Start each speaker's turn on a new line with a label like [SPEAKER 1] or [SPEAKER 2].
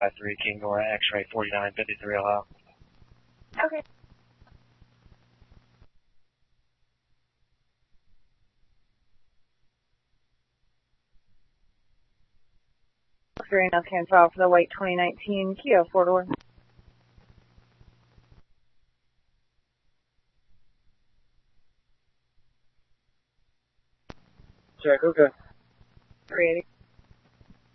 [SPEAKER 1] 3 King Nora X-ray 4953 Ohio.
[SPEAKER 2] Okay. Very enough, can file for the white 2019 Kia 4-door.
[SPEAKER 1] Check, okay.
[SPEAKER 2] 380.